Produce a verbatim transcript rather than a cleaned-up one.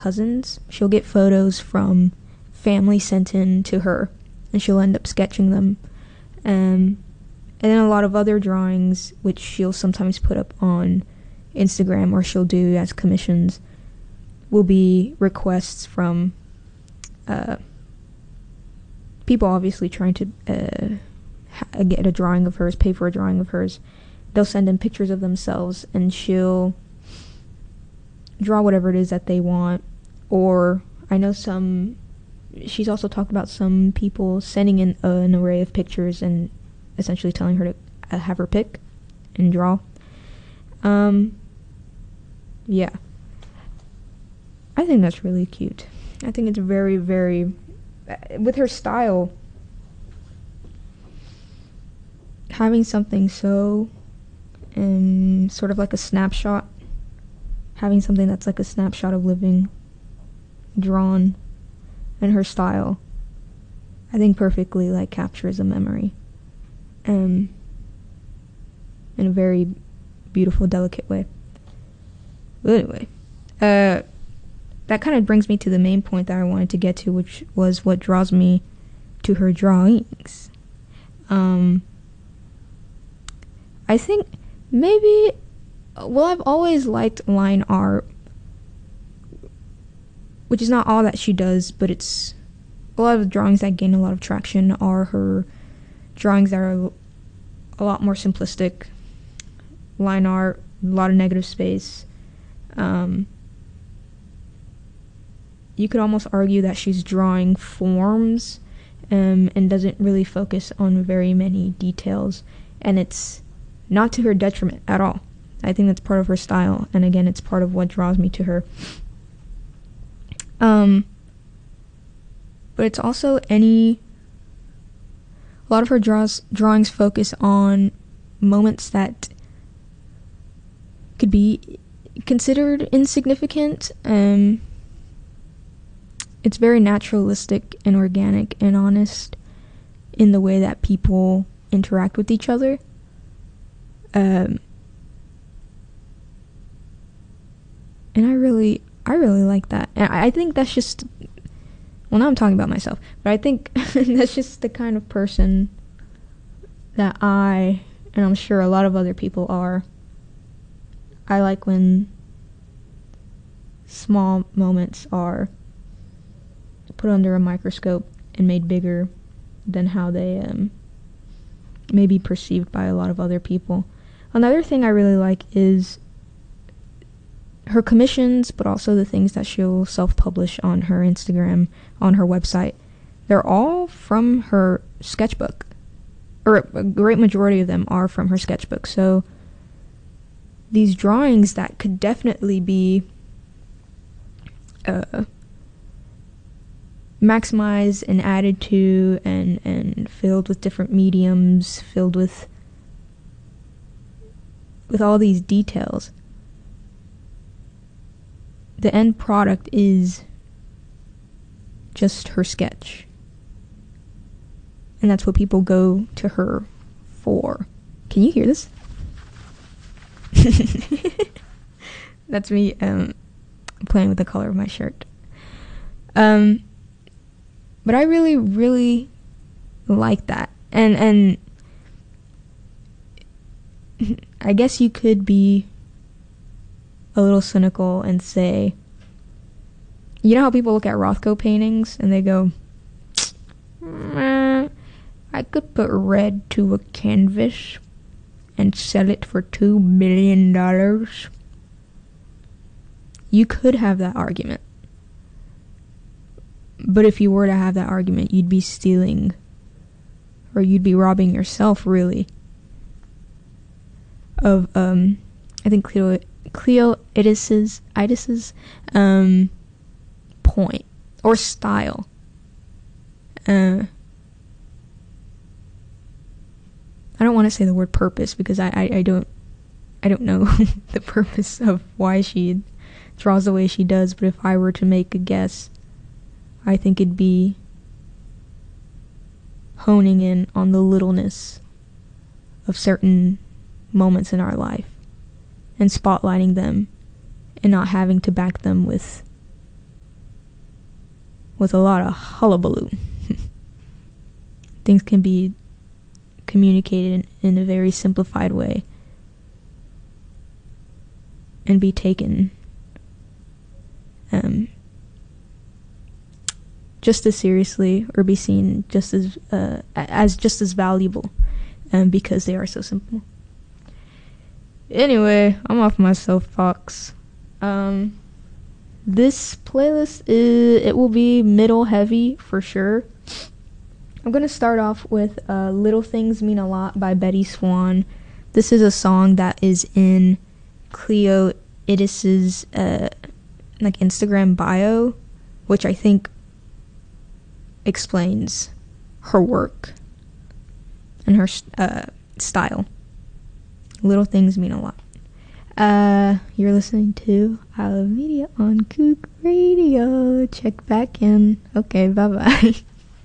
cousins. She'll get photos from family sent in to her, and she'll end up sketching them. Um, and then a lot of other drawings, which she'll sometimes put up on Instagram or she'll do as commissions, will be requests from uh, people obviously trying to uh, ha- get a drawing of hers, pay for a drawing of hers. They'll send in pictures of themselves, and she'll draw whatever it is that they want. Or I know some, she's also talked about some people sending in uh, an array of pictures and essentially telling her to uh, have her pick and draw. Um, yeah. I think that's really cute. I think it's very, very, uh, with her style, having something so, um, sort of like a snapshot, having something that's like a snapshot of living drawn in her style, I think perfectly like captures a memory, um, in a very beautiful, delicate way. But anyway, uh, that kind of brings me to the main point that I wanted to get to, which was what draws me to her drawings. Um, I think maybe, well, I've always liked line art, which is not all that she does, but it's a lot of the drawings that gain a lot of traction are her drawings that are a lot more simplistic. Line art, a lot of negative space. Um, you could almost argue that she's drawing forms, um, and doesn't really focus on very many details, and it's not to her detriment at all. I think that's part of her style, and again, it's part of what draws me to her. Um, but it's also any, a lot of her draws, drawings focus on moments that could be considered insignificant. Um, it's very naturalistic and organic and honest in the way that people interact with each other. Um, and I really, I really like that. And I think that's just, well, now I'm talking about myself, but I think that's just the kind of person that I, and I'm sure a lot of other people are. I like when small moments are put under a microscope and made bigger than how they um, may be perceived by a lot of other people. Another thing I really like is her commissions, but also the things that she'll self-publish on her Instagram, on her website. They're all from her sketchbook, or a great majority of them are from her sketchbook. So these drawings that could definitely be uh, maximized and added to and, and filled with different mediums, filled with with all these details. The end product is just her sketch. And that's what people go to her for. Can you hear this? That's me um, playing with the color of my shirt. Um, but I really, really like that. And, and I guess you could be a little cynical and say, you know how people look at Rothko paintings and they go, eh, I could put red to a canvas and sell it for two billion dollars. You could have that argument. But if you were to have that argument, you'd be stealing, or you'd be robbing yourself, really, of, um, I think Cleo, Cleo Idis's, Idis's, um, point, or style. Uh, I don't want to say the word purpose, because I, I, I don't, I don't know the purpose of why she draws the way she does, but if I were to make a guess, I think it'd be honing in on the littleness of certain moments in our life and spotlighting them and not having to back them with with a lot of hullabaloo. Things can be communicated in, in a very simplified way and be taken um, just as seriously, or be seen just as uh, as just as valuable, um, because they are so simple. Anyway, I'm off my soapbox. Um, this playlist is it will be middle heavy for sure. I'm gonna start off with uh, "Little Things Mean a Lot" by Betty Swan. This is a song that is in Cleo Idis's uh, like Instagram bio, which I think explains her work and her uh, style. Little things mean a lot. Uh, you're listening to I Love Media on Kook Radio. Check back in. Okay, bye bye.